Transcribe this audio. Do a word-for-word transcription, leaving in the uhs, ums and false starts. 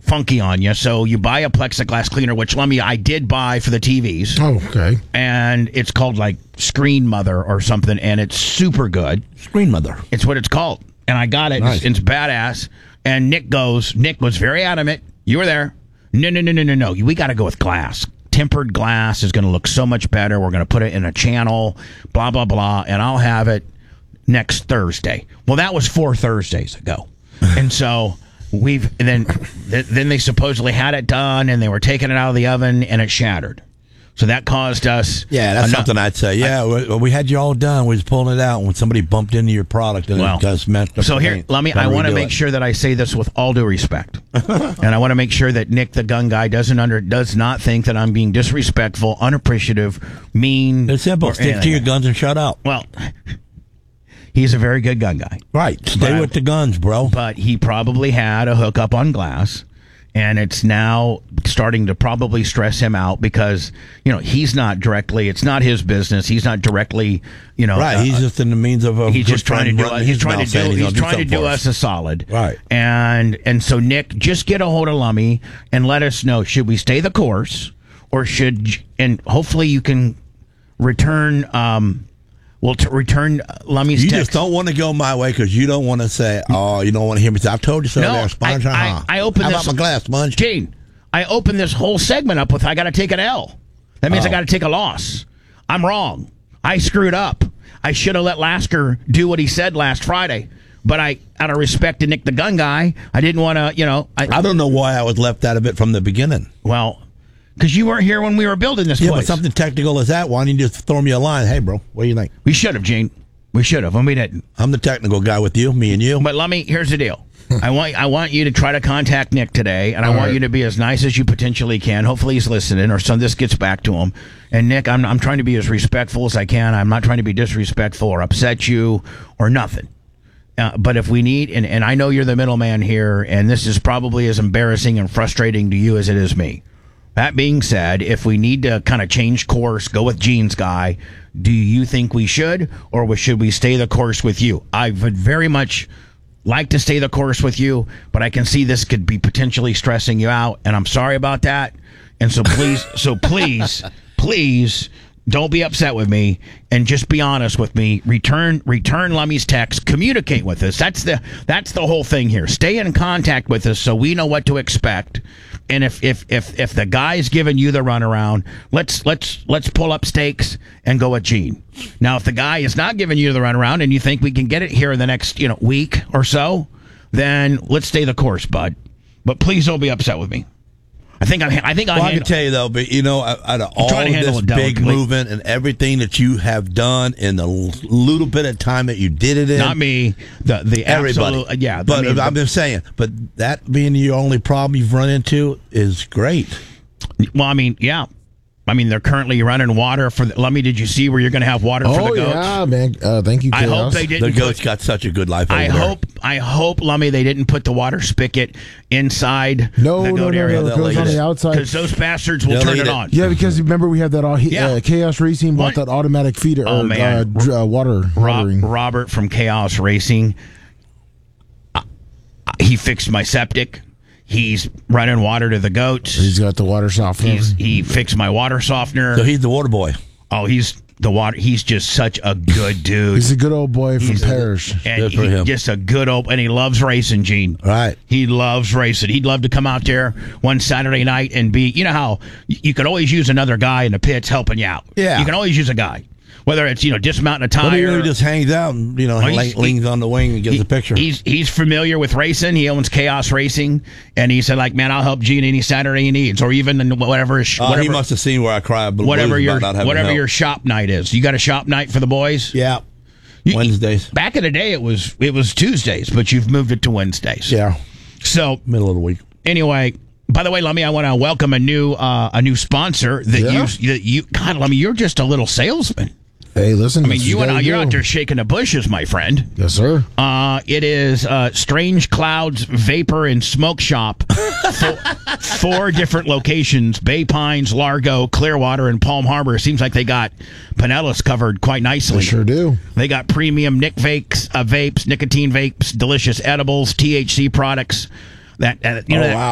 funky on you. So you buy a plexiglass cleaner, which let me, I did buy for the T Vs. Oh, okay. And it's called like Screen Mother or something, and it's super good. Screen Mother. It's what it's called. And I got it. Nice. It's, it's badass. And Nick goes, Nick was very adamant. You were there. No, no, no, no, no, no. We got to go with glass. Tempered glass is going to look so much better. We're going to put it in a channel, blah, blah, blah. And I'll have it next Thursday. Well, that was four Thursdays ago. And so we've, and then, then they supposedly had it done and they were taking it out of the oven and it shattered. So that caused us. Yeah, that's enough, something I'd say. Yeah, I, we, we had you all done. We was pulling it out when somebody bumped into your product and well, it just messed up. So here, paint. let me. Gotta I want to redo make it. sure that I say this with all due respect, and I want to make sure that Nick, the gun guy, doesn't under does not think that I'm being disrespectful, unappreciative, mean. It's simple. or Stick anything. to your guns and shut up. Well, he's a very good gun guy, Right. Stay But- with the guns, bro. but he probably had a hookup on glass. And it's now starting to probably stress him out because, you know, he's not directly, it's not his business. He's not directly, you know. Right. uh, He's just in the means of. A he's just trying to do running he's his trying to mouth saying do he's gonna trying to something do for us a solid. Right. And and so Nick, just get a hold of Lummy and let us know, should we stay the course or should, and hopefully you can return um Well, to return Lummy's You text. just don't want to go my way because you don't want to say, "Oh, you don't want to hear me say." I've told you so. No, there, Sponge. I- I- uh-huh. I opened How this- about my glass, Sponge? Gene, I opened this whole segment up with I got to take an L. That means I Oh. got to take a loss. I'm wrong. I screwed up. I should have let Lasker do what he said last Friday. But I, out of respect to Nick the gun guy, I didn't want to, you know. I, I don't know why I was left out of it from the beginning. well, because you weren't here when we were building this Yeah, place. but something technical as that, why don't you just throw me a line? Hey, bro, what do you think? We should have, Gene. We should have, and we didn't. I'm the technical guy with you, me and you. But let me. Here's the deal. I want I want you to try to contact Nick today, and I All want right. you to be as nice as you potentially can. Hopefully he's listening, or some this gets back to him. And Nick, I'm I'm trying to be as respectful as I can. I'm not trying to be disrespectful or upset you or nothing. Uh, but if we need, and, and I know you're the middleman here, and this is probably as embarrassing and frustrating to you as it is me. That being said, if we need to kind of change course, go with Gene's guy, do you think we should, or should we stay the course with you? I would very much like to stay the course with you, but I can see this could be potentially stressing you out, and I'm sorry about that. And so please, so please, please don't be upset with me, and just be honest with me. Return, return Lummy's text. Communicate with us. That's the that's the whole thing here. Stay in contact with us so we know what to expect. And if if if if the guy's giving you the runaround, let's let's let's pull up stakes and go with Gene. Now, if the guy is not giving you the runaround and you think we can get it here in the next you know week or so, then let's stay the course, bud. But please don't be upset with me. I think I'm. I think Well, I. I can tell you though, but you know, out of all trying to handle this it big delicately. movement and everything that you have done in the l- little bit of time that you did it in, Not me. The the everybody, absolute, yeah. But I mean, I'm just saying, but that being your only problem you've run into is great. well, I mean, yeah. I mean, they're currently running water for. The, Lummy, did you see where you're going to have water for Oh, the goats? yeah, man. Uh, thank you, I Chaos. hope they The didn't. goats put, got such a good life over I there. hope. I hope, Lummy, they didn't put the water spigot inside No, the no, goat no, area. no. It They'll goes eat on it. the outside. Because those bastards will They'll turn eat it it. on. Yeah, because remember we had that all Yeah. uh, Chaos Racing bought What? that automatic feeder Oh, or man. uh, dr- uh, water Rob, watering. Robert from Chaos Racing, uh, he fixed my septic. He's running water to the goats. He's got the water softener. He's, he fixed my water softener. So he's the water boy. Oh, he's the water. He's just such a good dude. He's a good old boy from He's a- Parrish. and Good for he, him. just a good old, and he loves racing, Gene. Right. He loves racing. He'd love to come out there one Saturday night and be, you know how y- you could always use another guy in the pits helping you out. Yeah. You can always use a guy. Whether it's, you know, dismounting a tire. But he really just hangs out and, you know, Oh, he's- le- leans on the wing and gets he- a picture. He's he's familiar with racing. He owns Chaos Racing, and he said, like, man, I'll help Gene any Saturday he needs, or even in whatever his- Uh, whatever he must have seen where I cry blues whatever about your not having whatever help. your shop night is. You got a shop night for the boys? Yeah. You- Wednesdays. Back in the day, it was it was Tuesdays, but you've moved it to Wednesdays. Yeah. So Middle of the week. anyway, by the way, Lummy, I want to welcome a new uh, a new sponsor that Yeah? you that you God, Lummy, you're just a little salesman. Hey, listen. I mean, you and I, you're out there there. shaking the bushes, my friend. Yes, sir. Uh, it is uh, Strange Clouds Vapor and Smoke Shop. four, four different locations: Bay Pines, Largo, Clearwater, and Palm Harbor. It seems like they got Pinellas covered quite nicely. They sure do. They got premium Nick vapes, uh, vapes, nicotine vapes, delicious edibles, T H C products. That uh, you know Oh, that, wow.